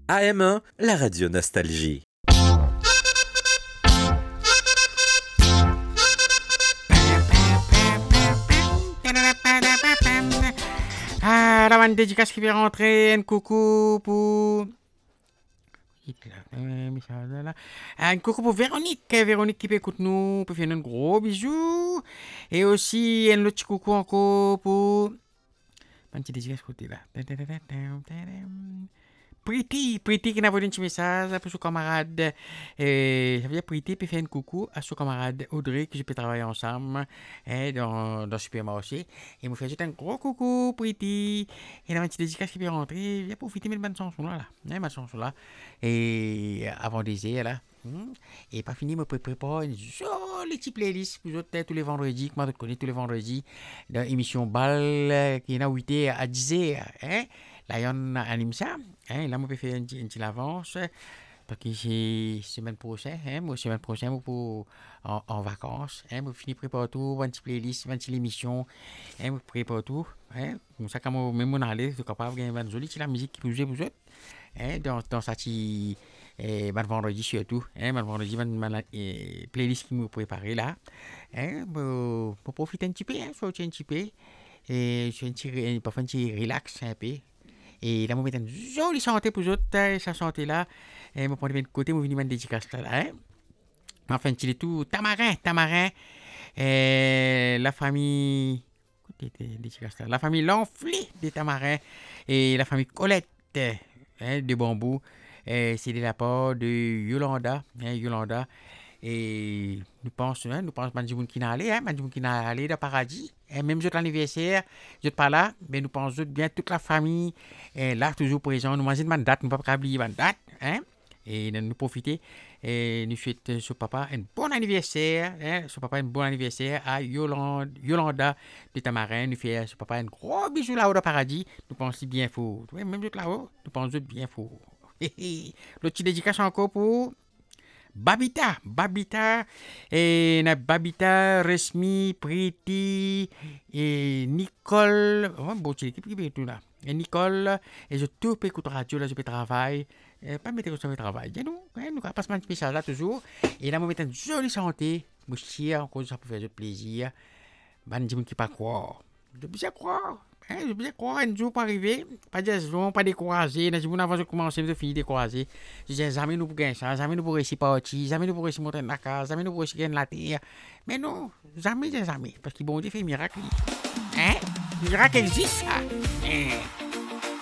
AM1, la radio Nostalgie. Ah, la bande dédicace qui vient rentrer, un coucou pour... Un coucou pour Véronique qui peut écouter nous, pour faire un gros bisou. Et aussi un autre petit coucou encore pour... Un petit dédicace côté là. Pretty qui n'a pas un petit message pour son camarade. Ça veut dire Pretty peut faire un coucou à son camarade Audrey que je peux travailler ensemble dans le supermarché. Et me fait juste un gros coucou Pretty. Et là, un petit dédicace qui peut rentrer. Viens profiter de mes bonnes chansons là. Ma chanson là. Et avant désert là. Et pas fini, me prépare une jolie petite playlist pour autres tous les vendredis, que moi je connais tous les vendredis, dans l'émission Ball qui est à 8h à 10h. Lion anime ça. Là, je peux faire une petite avance. Parce que c'est semaine prochaine, semaine prochaine, pour en vacances. Je finis de préparer tout, une petite playlist, une petite émission. Je prépare tout. Comme ça, quand même on allait, je suis capable de faire une jolie petite musique qui peut jouer pour vous autres. Dans sa petite vendredi surtout. Vendredi, playlist qui me préparé là. Pour profiter un petit peu, sortir un petit peu. Et je fais un petit relax un peu. Et là, je vais mettre une jolie santé pour vous autres, sa santé-là. Et je vais prendre de côté, je vais venir dédicace là. Enfin, il est tout Tamarin. La famille... La famille L'Enflé de Tamarin. Et la famille Colette de Bambou. C'est de la part de Yolanda. Et nous pensons, Manjimoun qui n'a allé dans le paradis. Et même notre anniversaire, je ne pas là, mais nous pensons bien toute la famille est là, toujours présent. Nous mangeons une date, nous ne pouvons pas oublier une date. Et nous profiter. Et nous souhaitons ce papa un bon anniversaire. Un bon anniversaire à Yolanda de Tamarin. Nous faisons ce papa un gros bisou là-haut dans le paradis. Nous pensons bien fort. Même juste là-haut, nous pensons bien fort. Le petit dédicace encore pour Babita et Babita Resmi Pretty et Nicole l'équipe qui est tout là et Nicole et je tout peux écouter radio là je peux travailler pas mettre sur le travail nous passe un petit message là toujours et là moi mettre une jolie santé moi chier encore ça pour faire du plaisir ban dis qui pas croire je bien croire un jour pour arriver, pas de pas décourager, dans le avant de commencer, de finir décourager. Je dis, jamais nous pour gagner ça, jamais nous pour réussir partir, jamais nous pour réussir monter la case, jamais nous pour réussir gagner la terre. Mais non, jamais, parce que bon Dieu fait miracle. Miracle existe, ça.